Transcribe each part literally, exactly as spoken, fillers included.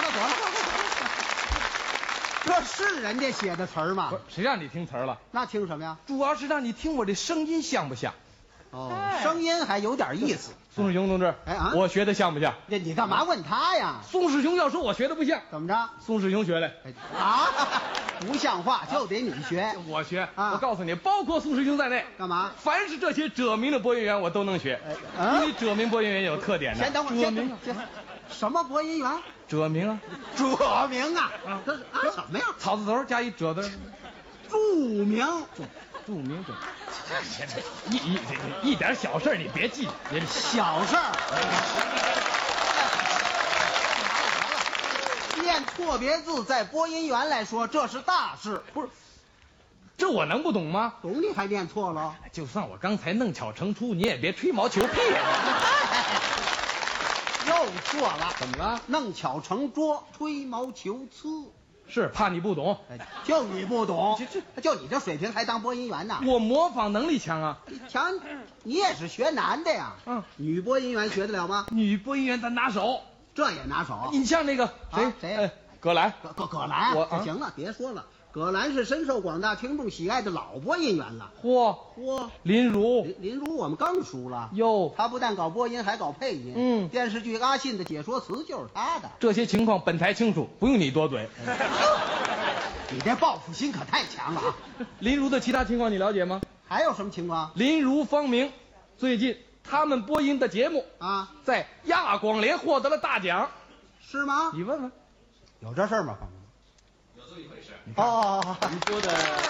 了得了，这是人家写的词儿吗？ 不是，谁让你听词儿了？ 那听什么呀？ 主要是让你听我这声音像不像？ 哦，声音还有点意思。 宋世雄同志， 哎啊， 我学的像不像？ 这你干嘛问他呀？ 宋世雄要说我学的不像， 怎么着？ 宋世雄学来。 啊，不像话，就得你学。 我学啊！ 我告诉你，包括宋世雄在内， 干嘛？ 凡是这些者名的播音员，我都能学。 啊、 因为者名播音员有特点的。 先等会儿， 者名先什么播音员？ 者名啊， 者名啊，啊，这是啊什么呀？ 草字头加一者字， 著名。 著名者，一一一点小事你别记，别小事儿。念错别字，在播音员来说，这是大事。 不是，这我能不懂吗？ 懂你还念错了？ 就算我刚才弄巧成拙，你也别吹毛求疵呀。 又错了。 怎么了？ 弄巧成拙，吹毛求疵。 是怕你不懂， 就你不懂， 这这就你这水平还当播音员呢？ 我模仿能力强啊！ 强，你也是学男的呀？ 嗯， 女播音员学得了吗？ 女播音员咱拿手， 这也拿手。 你像那个谁、 啊、谁、 呃？葛兰， 葛葛葛兰， 我、 啊、行了，别说了。葛兰是深受广大听众喜爱的老播音员了。 嚯嚯， 林如， 林林如我们更熟了哟。 他不但搞播音，还搞配音。 嗯， 电视剧《阿信》的解说词就是他的。 这些情况本台清楚，不用你多嘴。 你这报复心可太强了啊！ 林如的其他情况你了解吗？ 还有什么情况？ 林如、方明，最近他们播音的节目啊， 在亚广联获得了大奖， 是吗？ 你问问， 有这事儿吗？方明？ 有这么一回事。 哦， 我们播的，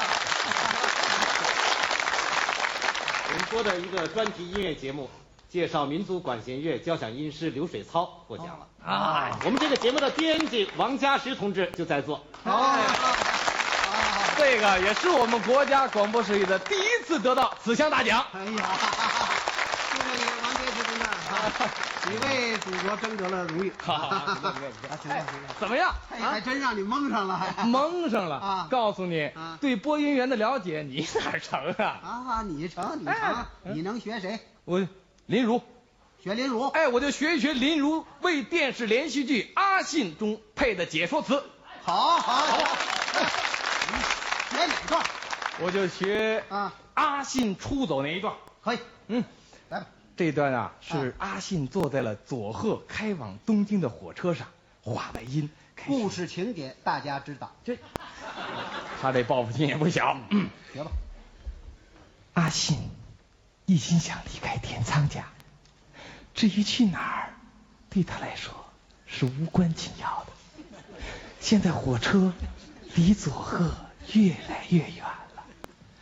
我们播的一个专题音乐节目，介绍民族管弦乐交响音师刘水操获奖了啊！ 我们这个节目的编辑王家石同志就在座。 哦， 这个也是我们国家广播事业的第一次得到此项大奖。 哎呀，祝贺你，王杰同志，你为祖国争得了荣誉。 好，行了行了，怎么样？ 哎，还真让你蒙上了，还蒙上了啊！ 告诉你， 啊， 对播音员的了解，你哪成啊？ 啊，你成，你成，你能学谁？ 我林如。 学林如， 哎，我就学一学林如为电视连续剧《阿信》中配的解说词。 好，好，好。你学哪段？ 我就学啊， 阿信出走那一段。 可以， 嗯， 来吧。 这段啊是阿信坐在了佐贺开往东京的火车上，话外音。 故事情节大家知道。 这，他这报复心也不小。嗯， 学吧。 阿信一心想离开田仓家。至于去哪儿，对他来说是无关紧要的。现在火车离佐贺越来越远了，